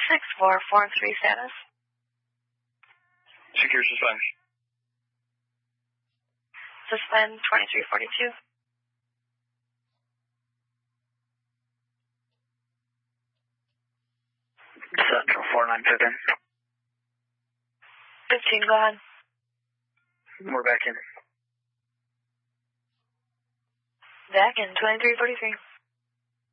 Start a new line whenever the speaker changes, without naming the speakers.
6443 status.
Secure suspend.
Suspend 2342.
Central 4915.
15, go ahead.
We're back in.
Back in 2343.